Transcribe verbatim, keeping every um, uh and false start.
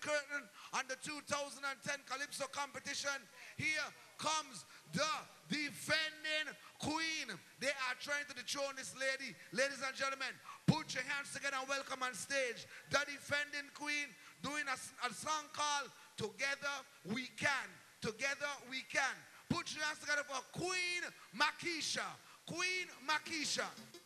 curtain on the two thousand ten Calypso competition. Here comes the defending queen. They are trying to dethrone this lady. Ladies and gentlemen, put your hands together and welcome on stage the defending queen doing a, a song called Together We Can. Together We Can. Put your hands together for Queen Makisha. Queen Makisha.